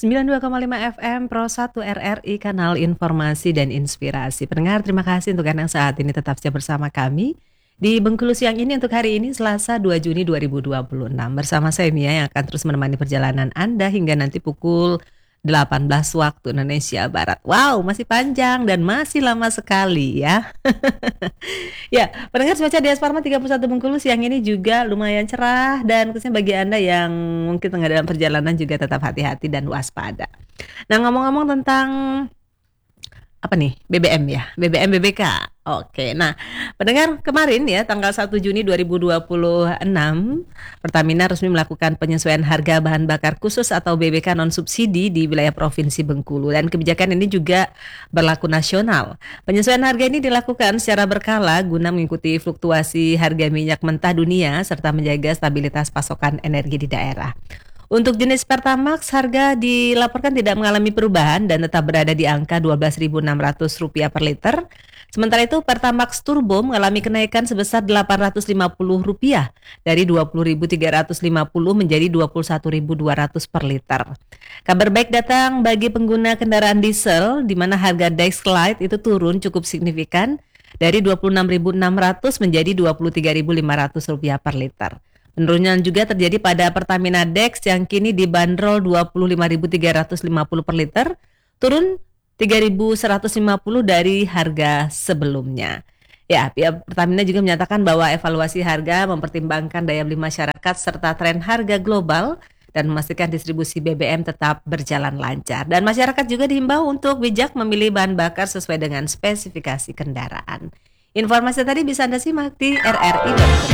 92,5 FM Pro 1 RRI, kanal informasi dan inspirasi. Pendengar, terima kasih untuk yang saat ini tetap setia bersama kami di Bengkulu Siang ini untuk hari ini Selasa 2 Juni 2026. Bersama saya Mia yang akan terus menemani perjalanan Anda hingga nanti pukul 18 waktu Indonesia Barat. Wow, masih panjang dan masih lama sekali ya. Ya, pendengar, cuaca di Asparma 31 Bengkulu siang ini juga lumayan cerah dan khususnya bagi Anda yang mungkin tengah dalam perjalanan juga tetap hati-hati dan waspada. Nah, ngomong-ngomong tentang apa nih? BBM ya, BBM BBK. Oke, nah pendengar, kemarin ya tanggal 1 Juni 2026 Pertamina resmi melakukan penyesuaian harga bahan bakar khusus atau BBK non subsidi di wilayah Provinsi Bengkulu, dan kebijakan ini juga berlaku nasional. Penyesuaian harga ini dilakukan secara berkala guna mengikuti fluktuasi harga minyak mentah dunia serta menjaga stabilitas pasokan energi di daerah. Untuk jenis Pertamax, harga dilaporkan tidak mengalami perubahan dan tetap berada di angka Rp12.600 per liter. Sementara itu, Pertamax Turbo mengalami kenaikan sebesar Rp850 dari Rp20.350 menjadi Rp21.200 per liter. Kabar baik datang bagi pengguna kendaraan diesel, di mana harga Dexlite itu turun cukup signifikan dari Rp26.600 menjadi Rp23.500 per liter. Penurunan juga terjadi pada Pertamina Dex yang kini dibanderol Rp25.350 per liter, turun Rp3.150 dari harga sebelumnya. Ya, pihak Pertamina juga menyatakan bahwa evaluasi harga mempertimbangkan daya beli masyarakat serta tren harga global dan memastikan distribusi BBM tetap berjalan lancar. Dan masyarakat juga dihimbau untuk bijak memilih bahan bakar sesuai dengan spesifikasi kendaraan. Informasi tadi bisa Anda simak di RRI.